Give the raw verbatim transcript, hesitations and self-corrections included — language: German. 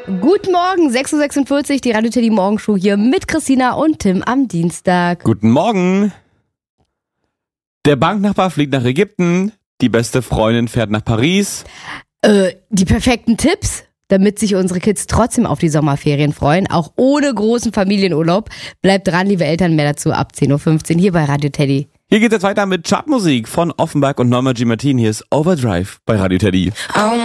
Guten Morgen, sechs Uhr sechsundvierzig, die Radio Teddy Morgenshow hier mit Christina und Tim am Dienstag. Guten Morgen. Der Banknachbar fliegt nach Ägypten, die beste Freundin fährt nach Paris. Äh, die perfekten Tipps, damit sich unsere Kids trotzdem auf die Sommerferien freuen, auch ohne großen Familienurlaub. Bleibt dran, liebe Eltern, mehr dazu ab zehn Uhr fünfzehn hier bei Radio Teddy. Hier geht es jetzt weiter mit Chartmusik von Offenbach und Norma G. Martin. Hier ist Overdrive bei Radio Teddy. Oh